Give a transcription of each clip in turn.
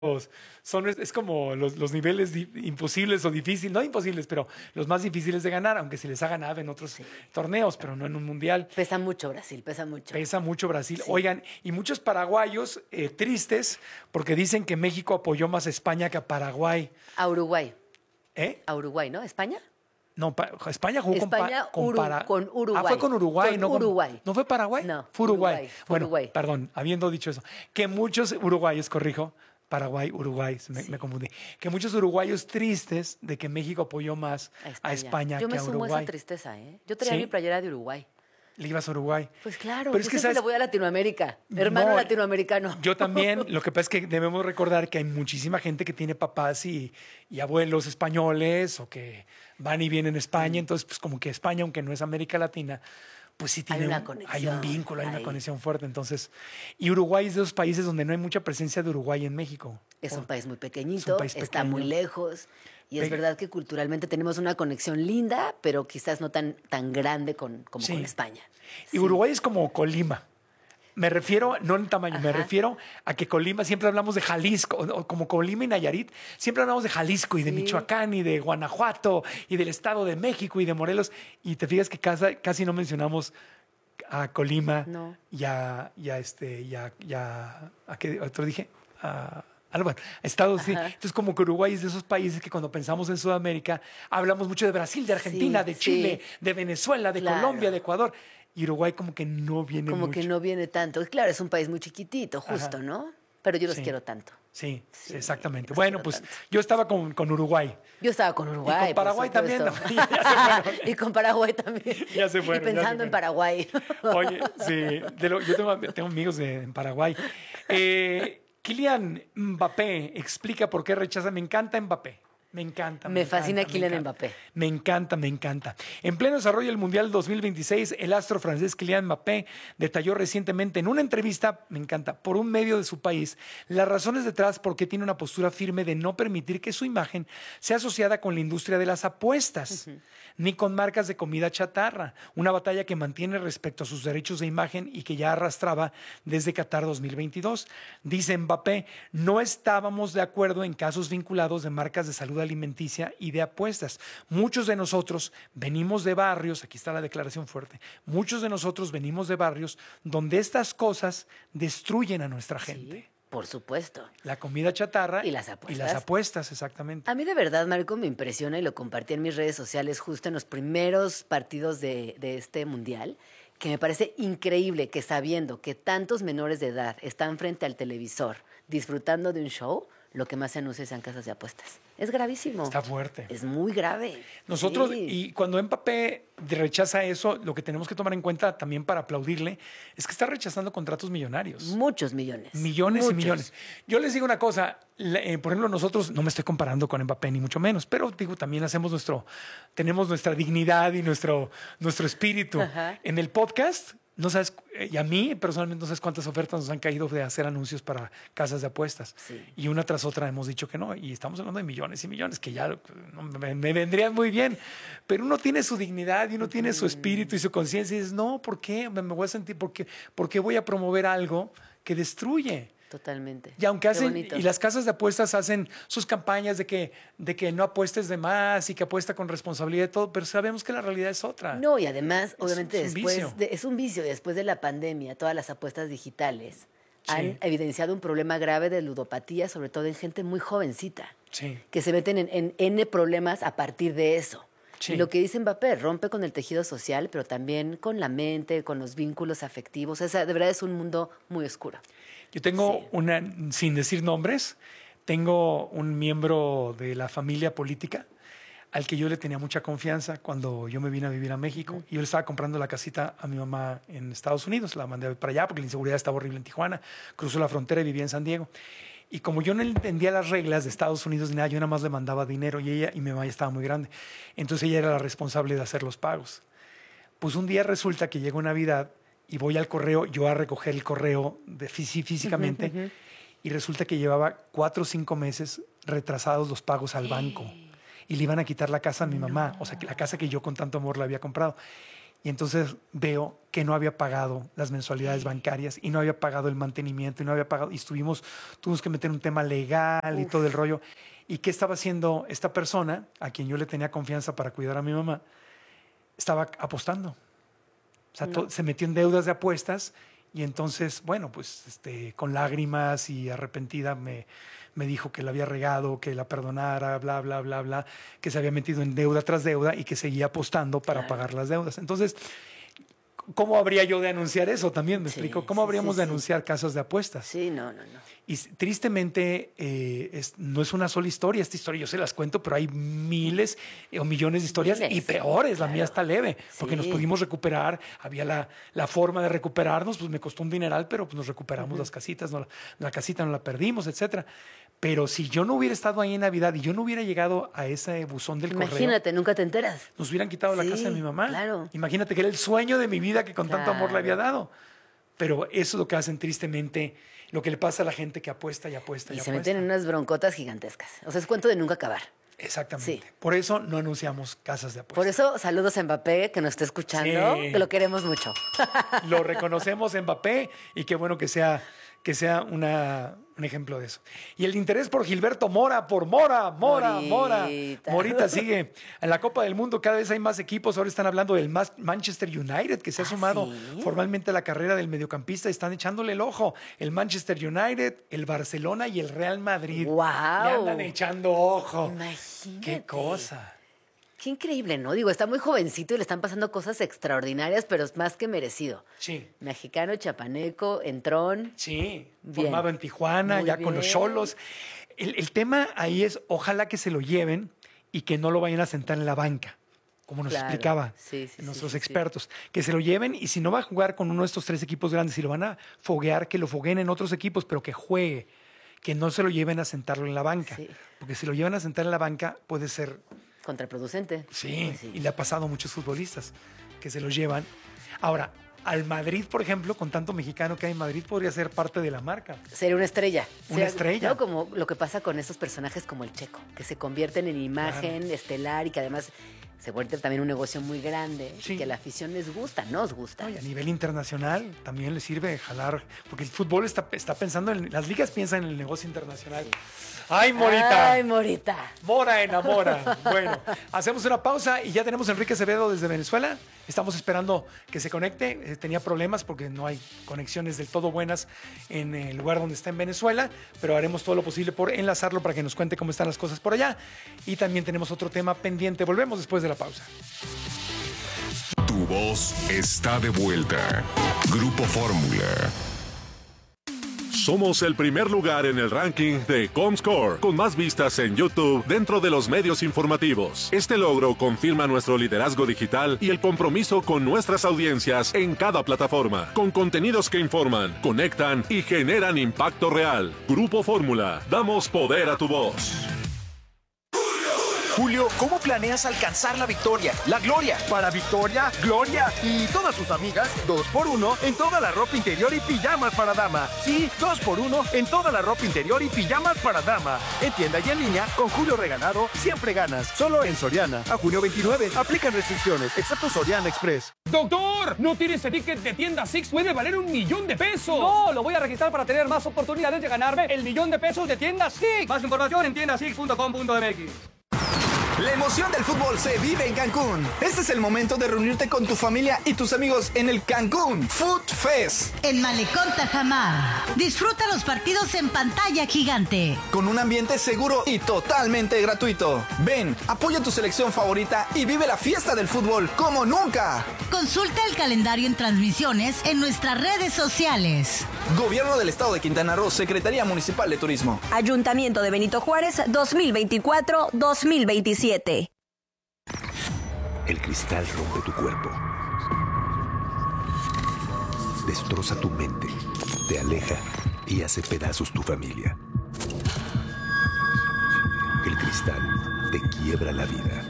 Es como los niveles imposibles o difíciles, no imposibles, pero los más difíciles de ganar, aunque se les ha ganado en otros torneos, pero no en un mundial. Pesa mucho Brasil, pesa mucho. Pesa mucho Brasil. Sí. Oigan, y muchos paraguayos tristes porque dicen que México apoyó más a España que a Paraguay. A Uruguay. ¿Eh? A Uruguay, ¿no? ¿España? No, España jugó España con Uruguay. Ah, fue con Uruguay, con ¿no? Uruguay. ¿No fue Paraguay? No, fue Uruguay. Uruguay, fue Bueno, Uruguay. perdón, habiendo dicho eso, que muchos uruguayos, corrijo, Paraguay, Uruguay, me confundí, que muchos uruguayos tristes de que México apoyó más a España Yo que me a sumo a Uruguay. esa tristeza, ¿eh? Yo traía ¿Sí? mi playera de Uruguay. Le ibas a Uruguay. Pues claro, Pero yo siempre le voy a Latinoamérica. Hermano No, latinoamericano. Yo también. Lo que pasa es que debemos recordar que hay muchísima gente que tiene papás y abuelos españoles o que van y vienen a España. Entonces, pues como que España, aunque no es América Latina, pues sí tiene una conexión. hay un vínculo, hay una Ahí. conexión fuerte. Entonces, y Uruguay es de esos países donde no hay mucha presencia de Uruguay en México. Es un país muy Es pequeñito, un país está pequeño. muy lejos. Y es verdad que culturalmente tenemos una conexión linda, pero quizás no tan grande como Sí. con España. Y Sí. Uruguay es como Colima. Me refiero, no en tamaño, me Ajá. refiero a que Colima, siempre hablamos de Jalisco, o como Colima y Nayarit, siempre hablamos de Jalisco y de Sí. Michoacán y de Guanajuato y del Estado de México y de Morelos. Y te fijas que casi no mencionamos a Colima No. ¿a qué otro dije? Bueno, Estados Unidos. Ajá. Entonces, como que Uruguay es de esos países que cuando pensamos en Sudamérica, hablamos mucho de Brasil, de Argentina, Sí, de Chile, sí. de Venezuela, de Claro. Colombia, de Ecuador. Y Uruguay como que no viene Como mucho. que no viene tanto. Claro, es un país muy chiquitito, justo, Ajá. ¿no? Pero yo los Sí. quiero tanto. Sí, Sí, exactamente. los Bueno, quiero pues tanto. yo estaba con Uruguay. Yo estaba con Uruguay. Y con Paraguay por también. supuesto. Ya se fueron. Y con Paraguay también. Ya se fueron, Y ya se pensando en fueron. Paraguay. Oye, sí, yo tengo amigos en Paraguay. Kylian Mbappé explica por qué rechaza. Me encanta Mbappé. Me encanta. Me fascina encanta, Kylian me encanta. Mbappé. Me encanta, me encanta. En pleno desarrollo del Mundial 2026, el astro francés Kylian Mbappé detalló recientemente en una entrevista, me encanta, por un medio de su país, las razones detrás por qué tiene una postura firme de no permitir que su imagen sea asociada con la industria de las apuestas, ni con marcas de comida chatarra, una batalla que mantiene respecto a sus derechos de imagen y que ya arrastraba desde Qatar 2022. Dice Mbappé, no estábamos de acuerdo en casos vinculados de marcas de salud alimenticia y de apuestas. Muchos de nosotros venimos de barrios, aquí está la declaración fuerte, muchos de nosotros venimos de barrios donde estas cosas destruyen a nuestra gente. Sí, por supuesto. La comida chatarra Y las apuestas. Y las apuestas, exactamente. A mí de verdad, Marco, me impresiona y lo compartí en mis redes sociales justo en los primeros partidos de este mundial, que me parece increíble que sabiendo que tantos menores de edad están frente al televisor disfrutando de un show, lo que más se anuncia sean casas de apuestas. Es gravísimo. Está fuerte. Es muy grave. Nosotros, Sí. y cuando Mbappé rechaza eso, lo que tenemos que tomar en cuenta también para aplaudirle es que está rechazando contratos millonarios. Muchos millones. Millones Muchos. y millones. Yo les digo una cosa, por ejemplo, nosotros, no me estoy comparando con Mbappé ni mucho menos, pero digo, también tenemos nuestra dignidad y nuestro espíritu. Ajá. En el podcast, no sabes, y a mí personalmente no sabes cuántas ofertas nos han caído de hacer anuncios para casas de apuestas. Sí. Y una tras otra hemos dicho que no. Y estamos hablando de millones y millones, que ya no, me vendrían muy bien. Pero uno tiene su dignidad y uno tiene su espíritu y su conciencia. Y dices, no, ¿por qué? Me voy a sentir, ¿por qué voy a promover algo que destruye? Totalmente. Y aunque Qué hacen, bonito. y las casas de apuestas hacen sus campañas de que no apuestes de más y que apuesta con responsabilidad y todo, pero sabemos que la realidad es otra. No, y además, obviamente, es un vicio. es un vicio. Después de la pandemia, todas las apuestas digitales Sí. han evidenciado un problema grave de ludopatía, sobre todo en gente muy jovencita, Sí. que se meten en N problemas a partir de eso. Sí. Y lo que dice Mbappé, rompe con el tejido social, pero también con la mente, con los vínculos afectivos. O sea, de verdad es un mundo muy oscuro. Yo tengo Sí. sin decir nombres, tengo un miembro de la familia política al que yo le tenía mucha confianza cuando yo me vine a vivir a México. Y yo le estaba comprando la casita a mi mamá en Estados Unidos. La mandé para allá porque la inseguridad estaba horrible en Tijuana. Cruzó la frontera y vivía en San Diego. Y como yo no entendía las reglas de Estados Unidos ni nada, yo nada más le mandaba dinero y mi mamá ya estaba muy grande. Entonces ella era la responsable de hacer los pagos. Pues un día resulta que llegó Navidad y voy al correo, yo a recoger el correo físicamente, y resulta que llevaba 4 o 5 meses retrasados los pagos al banco. Y le iban a quitar la casa a mi mamá, o sea, que la casa que yo con tanto amor le había comprado. Y entonces veo que no había pagado las mensualidades bancarias y no había pagado el mantenimiento y no había pagado. Y tuvimos que meter un tema legal y todo el rollo. ¿Y qué estaba haciendo esta persona, a quien yo le tenía confianza para cuidar a mi mamá? Estaba apostando. O sea, se metió en deudas de apuestas y entonces, bueno, pues con lágrimas y arrepentida me dijo que la había regado, que la perdonara, bla, bla, bla, bla, que se había metido en deuda tras deuda y que seguía apostando para pagar las deudas. Entonces, ¿cómo habría yo de anunciar eso también? ¿Me explico? ¿Cómo habríamos de anunciar casas de apuestas? Sí, no. Y tristemente no es una sola historia. Esta historia yo se las cuento, pero hay miles o millones de historias y peores. La mía está leve, porque nos pudimos recuperar. Había la forma de recuperarnos. Pues me costó un dineral, pero pues nos recuperamos las casitas. La casita no la perdimos, etcétera. Pero si yo no hubiera estado ahí en Navidad y yo no hubiera llegado a ese buzón del correo... Imagínate, nunca te enteras. Nos hubieran quitado la casa de mi mamá. Claro. Imagínate que era el sueño de mi vida que con tanto amor le había dado. Pero eso es lo que hacen tristemente, lo que le pasa a la gente que apuesta y apuesta y apuesta. Se meten en unas broncotas gigantescas. O sea, es cuento de nunca acabar. Exactamente. Sí. Por eso no anunciamos casas de apuestas. Por eso, saludos a Mbappé, que nos está escuchando, que lo queremos mucho. Lo reconocemos Mbappé y qué bueno que sea un ejemplo de eso. Y el interés por Gilberto Mora, por Mora. Morita sigue. En la Copa del Mundo cada vez hay más equipos. Ahora están hablando del Manchester United, que se ha sumado formalmente a la carrera del mediocampista. Están echándole el ojo. El Manchester United, el Barcelona y el Real Madrid. ¡Wow! Le andan echando ojo. Imagínate. ¡Qué cosa! Qué increíble, ¿no? Digo, está muy jovencito y le están pasando cosas extraordinarias, pero es más que merecido. Sí. Mexicano, chapaneco, entrón. Sí, bien. Formado en Tijuana, Muy ya bien. con los Xolos. El tema ahí es, ojalá que se lo lleven y que no lo vayan a sentar en la banca, como nos explicaba nuestros expertos. Que se lo lleven y si no va a jugar con uno de estos 3 equipos grandes, si lo van a foguear, que lo fogueen en otros equipos, pero que juegue, que no se lo lleven a sentarlo en la banca. Sí. Porque si lo llevan a sentar en la banca puede ser... Contraproducente. Sí, y le ha pasado a muchos futbolistas que se los llevan. Ahora, al Madrid, por ejemplo, con tanto mexicano que hay en Madrid, podría ser parte de la marca. Sería una estrella. Una estrella. ¿No? Como lo que pasa con esos personajes como el Checo, que se convierten en imagen estelar y que además se vuelve también un negocio muy grande, y que la afición les gusta, nos gusta. Y a nivel internacional también les sirve jalar, porque el fútbol está pensando las ligas piensan en el negocio internacional. ¡Ay, Morita! ¡Ay, Morita! Mora enamora. Bueno, hacemos una pausa y ya tenemos a Enrique Acevedo desde Venezuela. Estamos esperando que se conecte. Tenía problemas porque no hay conexiones del todo buenas en el lugar donde está en Venezuela, pero haremos todo lo posible por enlazarlo para que nos cuente cómo están las cosas por allá. Y también tenemos otro tema pendiente. Volvemos después de la pausa. Tu voz está de vuelta. Grupo Fórmula. Somos el primer lugar en el ranking de Comscore, con más vistas en YouTube dentro de los medios informativos. Este logro confirma nuestro liderazgo digital y el compromiso con nuestras audiencias en cada plataforma, con contenidos que informan, conectan y generan impacto real. Grupo Fórmula, damos poder a tu voz. Julio, ¿cómo planeas alcanzar la victoria, la gloria? Para Victoria, Gloria y todas sus amigas, 2x1 en toda la ropa interior y pijamas para dama. Sí, 2x1 en toda la ropa interior y pijamas para dama. En tienda y en línea, con Julio Regalado, siempre ganas. Solo en Soriana. A junio 29, aplican restricciones, excepto Soriana Express. ¡Doctor! ¿No tiene ese ticket de tienda Six? ¡Puede valer $1,000,000! No, lo voy a registrar para tener más oportunidades de ganarme el $1,000,000 de tienda Six. Más información en tiendasix.com.mx. La emoción del fútbol se vive en Cancún. Este es el momento de reunirte con tu familia y tus amigos en el Cancún Food Fest. En Malecón Tajamar. Disfruta los partidos en pantalla gigante. Con un ambiente seguro y totalmente gratuito. Ven, apoya tu selección favorita y vive la fiesta del fútbol como nunca. Consulta el calendario en transmisiones en nuestras redes sociales. Gobierno del Estado de Quintana Roo, Secretaría Municipal de Turismo. Ayuntamiento de Benito Juárez, 2024-2027. El cristal rompe tu cuerpo. Destroza tu mente, te aleja y hace pedazos tu familia. El cristal te quiebra la vida.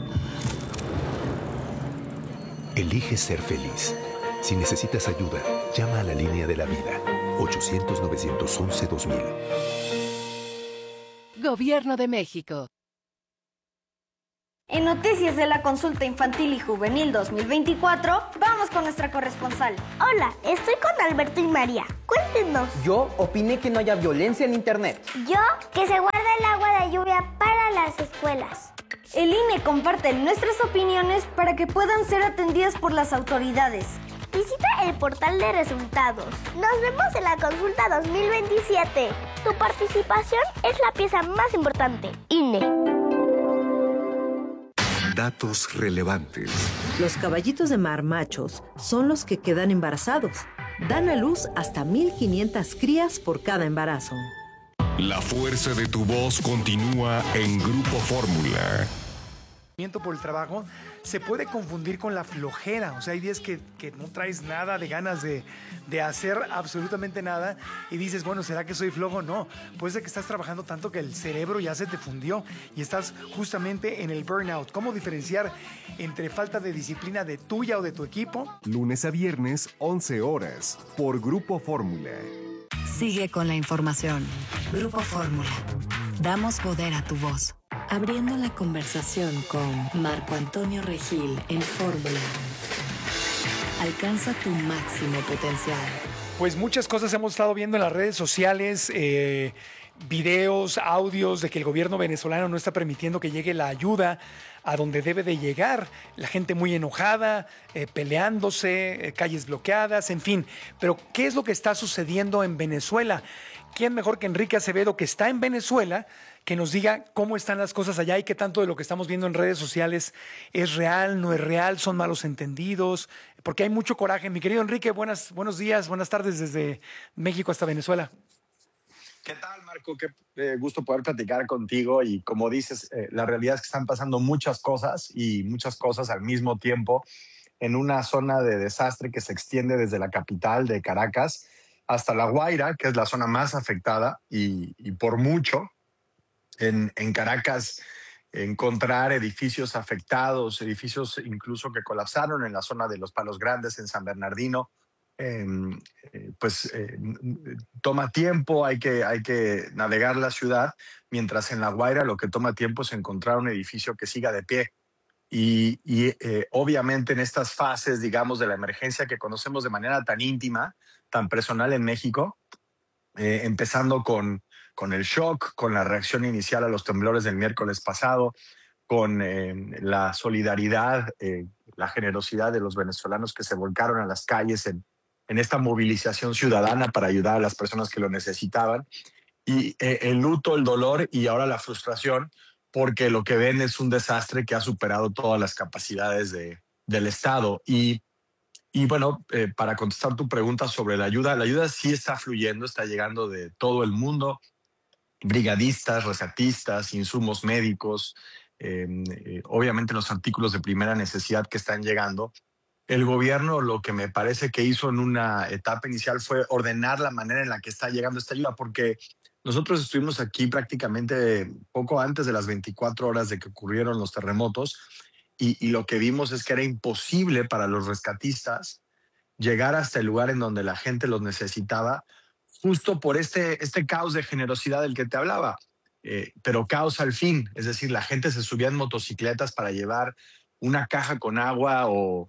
Elige ser feliz. Si necesitas ayuda, llama a la línea de la vida. 800-911-2000. Gobierno de México. En Noticias de la Consulta Infantil y Juvenil 2024, vamos con nuestra corresponsal. Hola, estoy con Alberto y María. Cuéntenos. Yo opiné que no haya violencia en Internet. Yo, que se guarda el agua de lluvia para las escuelas. El INE comparte nuestras opiniones para que puedan ser atendidas por las autoridades. Visita el portal de resultados. Nos vemos en la consulta 2027. Tu participación es la pieza más importante. INE. Datos relevantes. Los caballitos de mar machos son los que quedan embarazados. Dan a luz hasta 1,500 crías por cada embarazo. La fuerza de tu voz continúa en Grupo Fórmula. Por el trabajo se puede confundir con la flojera. O sea, hay días que no traes nada de ganas de hacer absolutamente nada y dices, bueno, ¿será que soy flojo? No, puede ser que estás trabajando tanto que el cerebro ya se te fundió y estás justamente en el burnout. ¿Cómo diferenciar entre falta de disciplina de tuya o de tu equipo? Lunes a viernes, 11 horas, por Grupo Fórmula. Sigue con la información. Grupo Fórmula. Damos poder a tu voz. Abriendo la conversación con Marco Antonio Regil en Fórmula. Alcanza tu máximo potencial. Pues muchas cosas hemos estado viendo en las redes sociales, videos, audios de que el gobierno venezolano no está permitiendo que llegue la ayuda a donde debe de llegar. La gente muy enojada, peleándose, calles bloqueadas, en fin. Pero, ¿qué es lo que está sucediendo en Venezuela? ¿Quién mejor que Enrique Acevedo, que está en Venezuela, que nos diga cómo están las cosas allá y qué tanto de lo que estamos viendo en redes sociales es real, no es real, son malos entendidos? Porque hay mucho coraje. Mi querido Enrique, buenos días, buenas tardes desde México hasta Venezuela. ¿Qué tal, Marco? Qué gusto poder platicar contigo. Y como dices, la realidad es que están pasando muchas cosas y muchas cosas al mismo tiempo en una zona de desastre que se extiende desde la capital de Caracas hasta La Guaira, que es la zona más afectada y por mucho. En Caracas, encontrar edificios afectados, edificios incluso que colapsaron en la zona de Los Palos Grandes, en San Bernardino, toma tiempo, hay que navegar la ciudad, mientras en La Guaira lo que toma tiempo es encontrar un edificio que siga de pie. Y obviamente en estas fases, digamos, de la emergencia que conocemos de manera tan íntima, tan personal en México, empezando con el shock, con la reacción inicial a los temblores del miércoles pasado, con la solidaridad, la generosidad de los venezolanos que se volcaron a las calles en esta movilización ciudadana para ayudar a las personas que lo necesitaban, y el luto, el dolor y ahora la frustración, porque lo que ven es un desastre que ha superado todas las capacidades del Estado. Y bueno, para contestar tu pregunta sobre la ayuda sí está fluyendo, está llegando de todo el mundo, brigadistas, rescatistas, insumos médicos, obviamente los artículos de primera necesidad que están llegando. El gobierno lo que me parece que hizo en una etapa inicial fue ordenar la manera en la que está llegando esta ayuda, porque nosotros estuvimos aquí prácticamente poco antes de las 24 horas de que ocurrieron los terremotos y lo que vimos es que era imposible para los rescatistas llegar hasta el lugar en donde la gente los necesitaba, justo por este caos de generosidad del que te hablaba, pero caos al fin. Es decir, la gente se subía en motocicletas para llevar una caja con agua o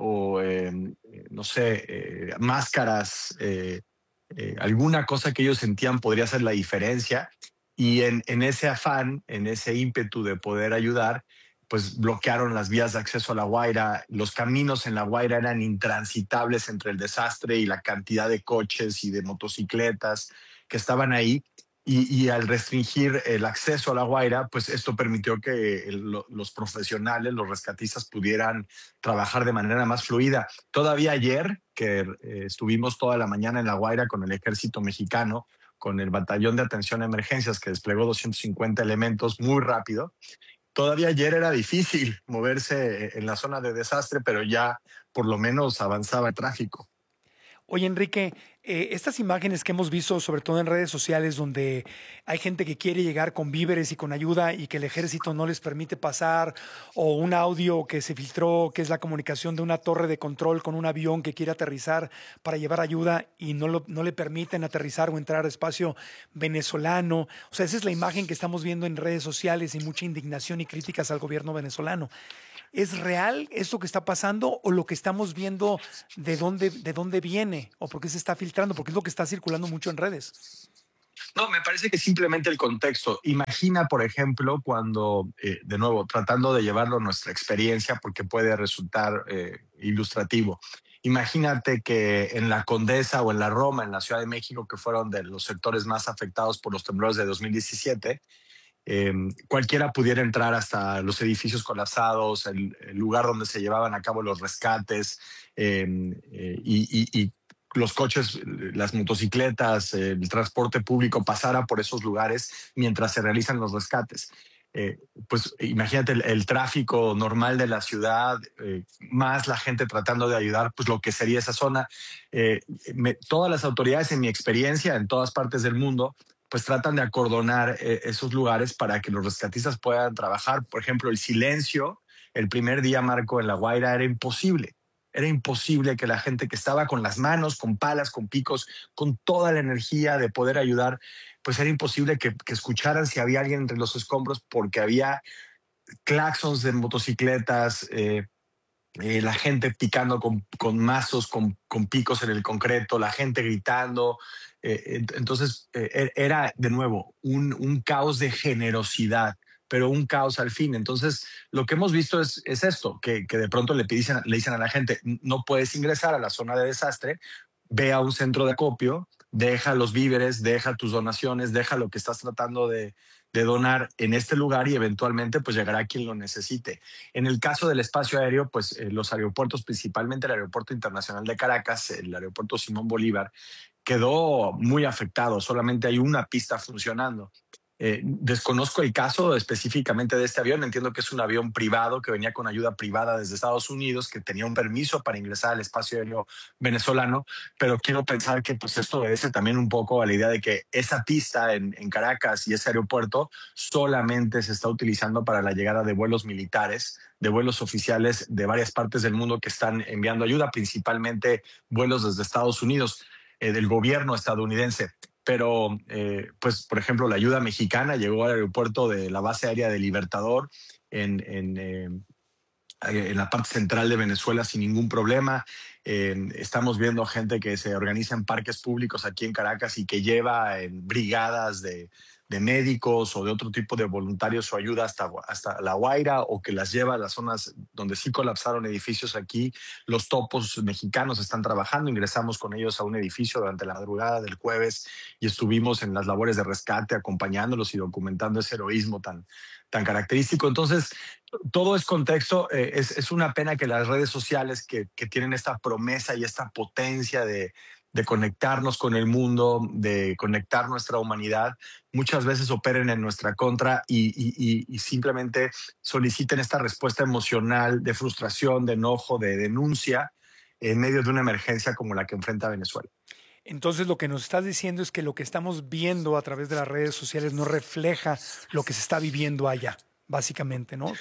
no sé, máscaras, alguna cosa que ellos sentían podría hacer la diferencia. Y en ese afán, en ese ímpetu de poder ayudar, pues bloquearon las vías de acceso a La Guaira. Los caminos en La Guaira eran intransitables entre el desastre y la cantidad de coches y de motocicletas que estaban ahí. Y al restringir el acceso a La Guaira, pues esto permitió que los profesionales, los rescatistas, pudieran trabajar de manera más fluida. Todavía ayer, que estuvimos toda la mañana en La Guaira con el ejército mexicano, con el batallón de atención a emergencias que desplegó 250 elementos muy rápido, todavía ayer era difícil moverse en la zona de desastre, pero ya por lo menos avanzaba el tráfico. Oye, Enrique, Estas imágenes que hemos visto, sobre todo en redes sociales, donde hay gente que quiere llegar con víveres y con ayuda y que el ejército no les permite pasar, o un audio que se filtró, que es la comunicación de una torre de control con un avión que quiere aterrizar para llevar ayuda y no le permiten aterrizar o entrar al espacio venezolano. O sea, esa es la imagen que estamos viendo en redes sociales y mucha indignación y críticas al gobierno venezolano. ¿Es real esto que está pasando o lo que estamos viendo de dónde viene o por qué se está filtrando? Porque es lo que está circulando mucho en redes. No, me parece que simplemente el contexto. Imagina, por ejemplo, cuando, de nuevo, tratando de llevarlo a nuestra experiencia, porque puede resultar ilustrativo. Imagínate que en la Condesa o en la Roma, en la Ciudad de México, que fueron de los sectores más afectados por los temblores de 2017, cualquiera pudiera entrar hasta los edificios colapsados, el lugar donde se llevaban a cabo los rescates y los coches, las motocicletas, el transporte público pasara por esos lugares mientras se realizan los rescates. Pues imagínate el tráfico normal de la ciudad, más la gente tratando de ayudar, pues lo que sería esa zona. Todas las autoridades, en mi experiencia, en todas partes del mundo, pues tratan de acordonar esos lugares para que los rescatistas puedan trabajar. Por ejemplo, el silencio, el primer día, Marco, en La Guaira era imposible. Era imposible que la gente que estaba con las manos, con palas, con picos, con toda la energía de poder ayudar, pues era imposible que escucharan si había alguien entre los escombros, porque había claxons de motocicletas, la gente picando con mazos, con picos en el concreto, la gente gritando. Entonces era de nuevo un caos de generosidad, pero un caos al fin. Entonces lo que hemos visto es esto, que de pronto le dicen a la gente: no puedes ingresar a la zona de desastre, ve a un centro de acopio, deja los víveres, deja tus donaciones, deja lo que estás tratando de donar en este lugar y eventualmente pues llegará quien lo necesite. En el caso del espacio aéreo, pues los aeropuertos, principalmente el Aeropuerto Internacional de Caracas, el Aeropuerto Simón Bolívar, quedó muy afectado. Solamente hay una pista funcionando. Desconozco el caso específicamente de este avión. Entiendo que es un avión privado que venía con ayuda privada desde Estados Unidos, que tenía un permiso para ingresar al espacio aéreo venezolano, pero quiero pensar que pues esto obedece también un poco a la idea de que esa pista en Caracas y ese aeropuerto solamente se está utilizando para la llegada de vuelos militares, de vuelos oficiales de varias partes del mundo que están enviando ayuda, principalmente vuelos desde Estados Unidos, del gobierno estadounidense. Pero, pues, por ejemplo, la ayuda mexicana llegó al aeropuerto de la base aérea de Libertador en la parte central de Venezuela sin ningún problema. Estamos viendo gente que se organiza en parques públicos aquí en Caracas y que lleva en brigadas de médicos o de otro tipo de voluntarios su ayuda hasta La Guaira, o que las lleva a las zonas donde sí colapsaron edificios aquí. Los topos mexicanos están trabajando. Ingresamos con ellos a un edificio durante la madrugada del jueves y estuvimos en las labores de rescate acompañándolos y documentando ese heroísmo tan característico. Entonces, todo es contexto. Es una pena que las redes sociales que tienen esta promesa y esta potencia de conectarnos con el mundo, de conectar nuestra humanidad, muchas veces operen en nuestra contra y simplemente soliciten esta respuesta emocional de frustración, de enojo, de denuncia en medio de una emergencia como la que enfrenta Venezuela. Entonces lo que nos estás diciendo es que lo que estamos viendo a través de las redes sociales no refleja lo que se está viviendo allá, básicamente, ¿no?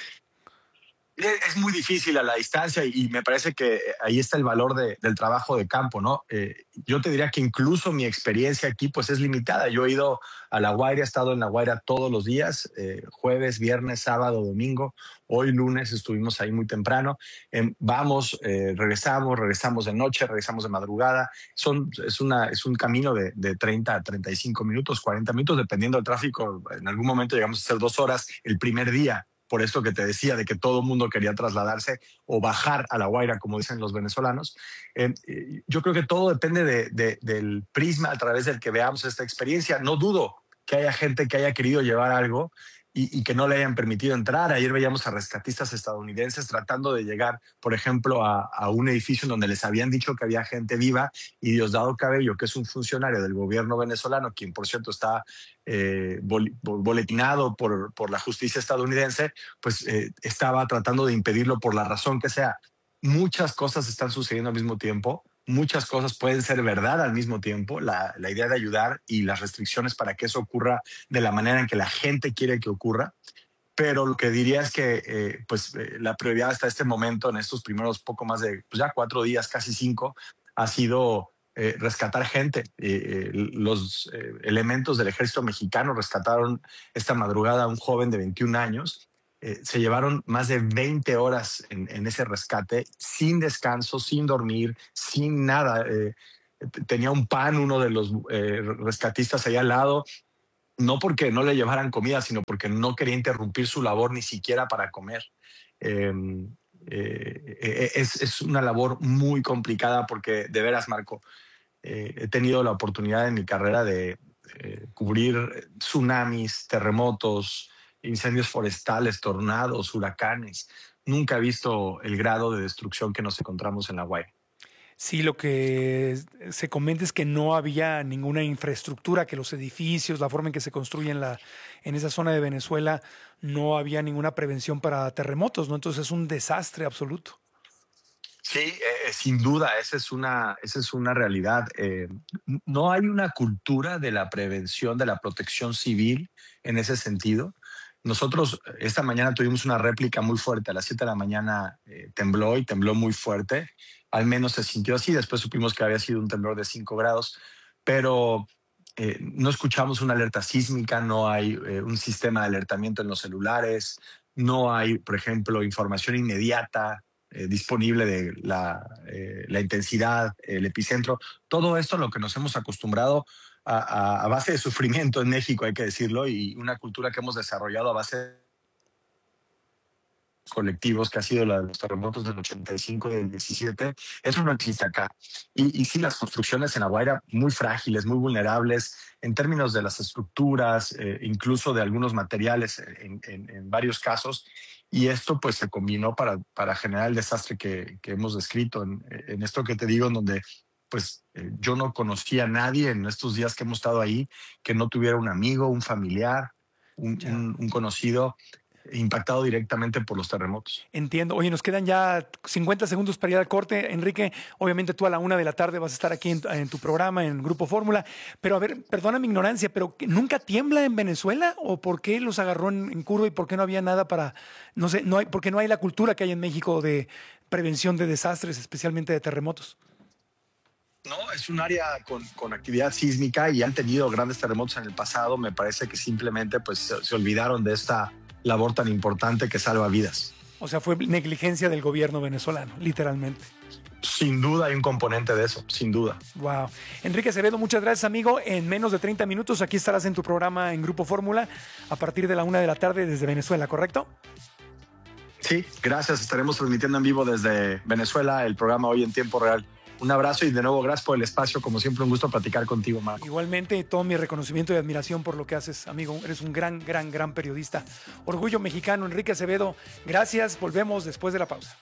Es muy difícil a la distancia y me parece que ahí está el valor del trabajo de campo, ¿no? Yo te diría que incluso mi experiencia aquí pues es limitada. Yo he ido a La Guaira, he estado en La Guaira todos los días, jueves, viernes, sábado, domingo. Hoy lunes estuvimos ahí muy temprano. Regresamos de noche, regresamos de madrugada. Es un camino de 30 a 35 minutos, 40 minutos, dependiendo del tráfico. En algún momento llegamos a hacer 2 horas el primer día. Por esto que te decía de que todo el mundo quería trasladarse o bajar a La Guaira, como dicen los venezolanos. Yo creo que todo depende del prisma a través del que veamos esta experiencia. No dudo que haya gente que haya querido llevar algo y que no le hayan permitido entrar. Ayer veíamos a rescatistas estadounidenses tratando de llegar, por ejemplo, a un edificio en donde les habían dicho que había gente viva, y Diosdado Cabello, que es un funcionario del gobierno venezolano, quien por cierto está boletinado por la justicia estadounidense, pues estaba tratando de impedirlo por la razón que sea. Muchas cosas están sucediendo al mismo tiempo. muchas cosas pueden ser verdad al mismo tiempo, la idea de ayudar y las restricciones para que eso ocurra de la manera en que la gente quiere que ocurra. Pero lo que diría es que la prioridad hasta este momento, en estos primeros poco más de ya 4 días, casi 5, ha sido rescatar gente. Los elementos del ejército mexicano rescataron esta madrugada a un joven de 21 años. Se llevaron más de 20 horas en ese rescate, sin descanso, sin dormir, sin nada. Tenía un pan uno de los rescatistas ahí al lado, no porque no le llevaran comida, sino porque no quería interrumpir su labor ni siquiera para comer. Es una labor muy complicada porque, de veras, Marco, he tenido la oportunidad en mi carrera de cubrir tsunamis, terremotos, incendios forestales, tornados, huracanes. Nunca he visto el grado de destrucción que nos encontramos en La Guaira. Sí, lo que se comenta es que no había ninguna infraestructura, que los edificios, la forma en que se construyen en esa zona de Venezuela, no había ninguna prevención para terremotos, ¿no? Entonces es un desastre absoluto. Sí, sin duda, esa es una realidad. No hay una cultura de la prevención, de la protección civil en ese sentido. Nosotros esta mañana tuvimos una réplica muy fuerte. A las 7 de la mañana tembló y tembló muy fuerte. Al menos se sintió así. Después supimos que había sido un temblor de 5 grados, pero no escuchamos una alerta sísmica, no hay un sistema de alertamiento en los celulares, no hay, por ejemplo, información inmediata disponible de la intensidad, el epicentro. Todo esto, lo que nos hemos acostumbrado a base de sufrimiento en México, hay que decirlo, y una cultura que hemos desarrollado a base de colectivos, que ha sido la de los terremotos del 85 y del 17, eso no existe acá. Y sí, las construcciones en La Guaira muy frágiles, muy vulnerables en términos de las estructuras, incluso de algunos materiales en varios casos. Y esto pues se combinó para generar el desastre que hemos descrito en esto que te digo, en donde pues yo no conocía a nadie en estos días que hemos estado ahí que no tuviera un amigo, un familiar, un conocido impactado directamente por los terremotos. Entiendo. Oye, nos quedan ya 50 segundos para ir al corte. Enrique, obviamente tú a la 1 de la tarde vas a estar aquí en tu programa, en Grupo Fórmula. Pero a ver, perdona mi ignorancia, pero ¿nunca tiembla en Venezuela? ¿O por qué los agarró en curva y por qué no había nada para, no sé, porque no hay la cultura que hay en México de prevención de desastres, especialmente de terremotos? No, es un área con actividad sísmica y han tenido grandes terremotos en el pasado. Me parece que simplemente pues se olvidaron de esta labor tan importante que salva vidas. O sea, fue negligencia del gobierno venezolano, literalmente. Sin duda hay un componente de eso, sin duda. Wow. Enrique Acevedo, muchas gracias, amigo. En menos de 30 minutos aquí estarás en tu programa en Grupo Fórmula a partir de la 1 de la tarde desde Venezuela, ¿correcto? Sí, gracias. Estaremos transmitiendo en vivo desde Venezuela el programa Hoy en Tiempo Real. Un abrazo y de nuevo gracias por el espacio. Como siempre, un gusto platicar contigo, Marco. Igualmente, todo mi reconocimiento y admiración por lo que haces, amigo. Eres un gran periodista. Orgullo mexicano, Enrique Acevedo. Gracias. Volvemos después de la pausa.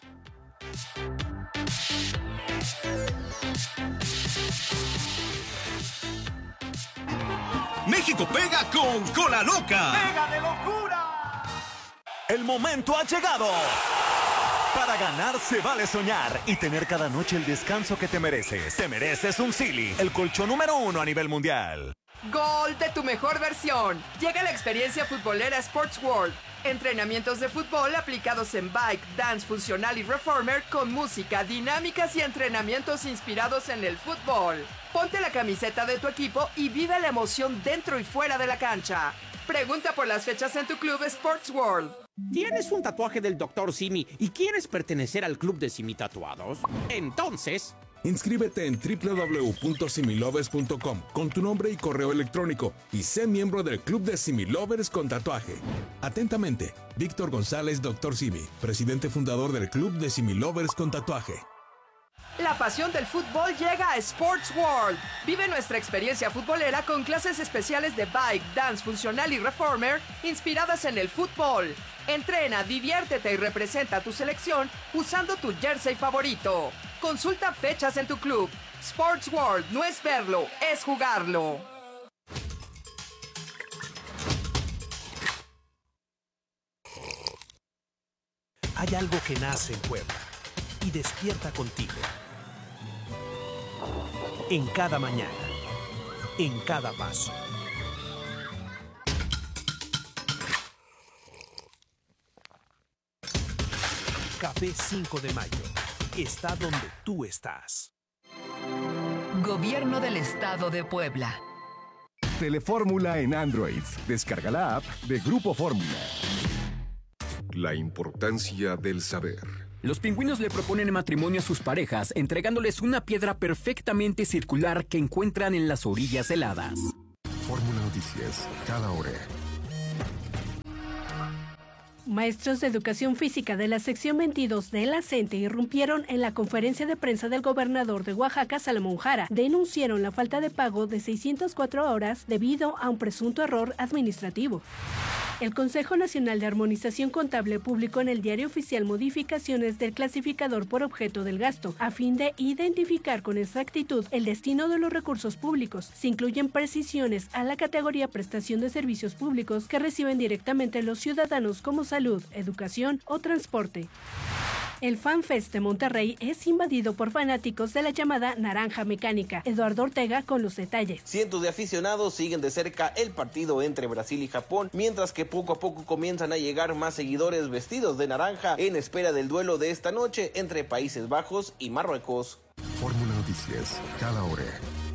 México pega con Cola Loca. ¡Pega de locura! El momento ha llegado. Para ganar se vale soñar y tener cada noche el descanso que te mereces. Te mereces un Silly, el colchón número 1 a nivel mundial. Gol de tu mejor versión. Llega la experiencia futbolera Sports World. Entrenamientos de fútbol aplicados en bike, dance funcional y reformer con música, dinámicas y entrenamientos inspirados en el fútbol. Ponte la camiseta de tu equipo y vive la emoción dentro y fuera de la cancha. Pregunta por las fechas en tu club Sports World. ¿Tienes un tatuaje del Dr. Simi y quieres pertenecer al club de Simi Tatuados? Entonces, inscríbete en www.similovers.com con tu nombre y correo electrónico y sé miembro del club de Similovers con tatuaje. Atentamente, Víctor González, Dr. Simi, presidente fundador del club de Similovers con tatuaje. La pasión del fútbol llega a Sports World. Vive nuestra experiencia futbolera con clases especiales de bike, dance funcional y reformer inspiradas en el fútbol. Entrena, diviértete y representa a tu selección usando tu jersey favorito. Consulta fechas en tu club. Sports World no es verlo, es jugarlo. Hay algo que nace en Puebla y despierta contigo. En cada mañana, en cada paso. Café 5 de Mayo. Está donde tú estás. Gobierno del Estado de Puebla. Telefórmula en Android. Descarga la app de Grupo Fórmula. La importancia del saber. Los pingüinos le proponen matrimonio a sus parejas, entregándoles una piedra perfectamente circular que encuentran en las orillas heladas. Fórmula Noticias, cada hora. Maestros de Educación Física de la sección 22 de la CENTE irrumpieron en la conferencia de prensa del gobernador de Oaxaca, Salomón Jara. Denunciaron la falta de pago de 604 horas debido a un presunto error administrativo. El Consejo Nacional de Armonización Contable publicó en el Diario Oficial modificaciones del clasificador por objeto del gasto, a fin de identificar con exactitud el destino de los recursos públicos. Se incluyen precisiones a la categoría prestación de servicios públicos que reciben directamente los ciudadanos como salud, educación o transporte. El FanFest de Monterrey es invadido por fanáticos de la llamada Naranja Mecánica. Eduardo Ortega con los detalles. Cientos de aficionados siguen de cerca el partido entre Brasil y Japón, mientras que poco a poco comienzan a llegar más seguidores vestidos de naranja en espera del duelo de esta noche entre Países Bajos y Marruecos. Fórmula Noticias, cada hora.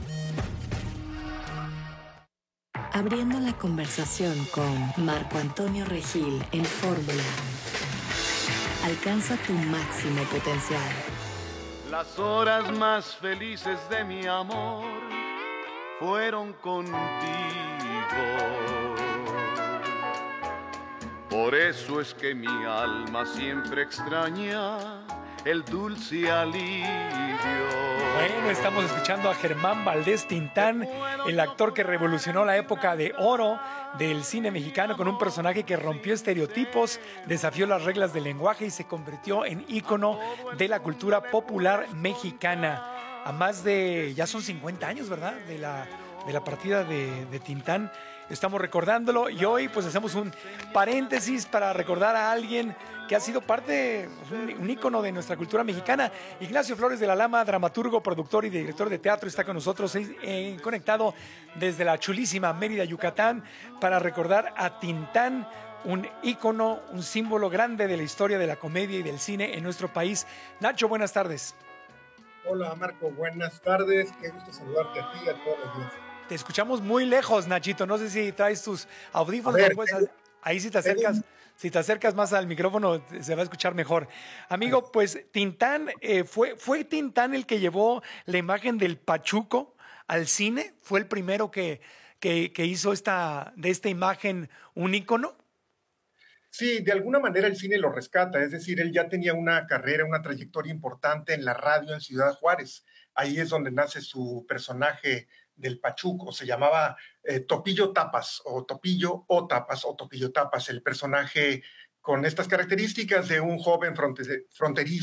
Abriendo la conversación con Marco Antonio Regil en Fórmula. Alcanza tu máximo potencial. Las horas más felices de mi amor fueron contigo. Por eso es que mi alma siempre extraña el dulce alivio. Bueno, estamos escuchando a Germán Valdés Tintán, el actor que revolucionó la época de oro del cine mexicano con un personaje que rompió estereotipos, desafió las reglas del lenguaje y se convirtió en ícono de la cultura popular mexicana. A más de, ya son 50 años, ¿verdad?, de la partida de Tintán. Estamos recordándolo y hoy pues hacemos un paréntesis para recordar a alguien que ha sido parte, un ícono de nuestra cultura mexicana. Ignacio Flores de la Lama, dramaturgo, productor y director de teatro, está con nosotros conectado desde la chulísima Mérida, Yucatán, para recordar a Tintán, un ícono, un símbolo grande de la historia de la comedia y del cine en nuestro país. Nacho, buenas tardes. Hola Marco, buenas tardes, qué gusto saludarte a ti y a todos los días. Te escuchamos muy lejos, Nachito. No sé si traes tus audífonos. Ahí si te acercas más al micrófono se va a escuchar mejor. Amigo, pues Tintán, ¿fue Tintán el que llevó la imagen del Pachuco al cine? ¿Fue el primero que hizo de esta imagen un ícono? Sí, de alguna manera el cine lo rescata. Es decir, él ya tenía una carrera, una trayectoria importante en la radio en Ciudad Juárez. Ahí es donde nace su personaje del Pachuco, se llamaba Topillo Tapas o Topillo o Tapas o Topillo Tapas, el personaje con estas características de un joven fronterizo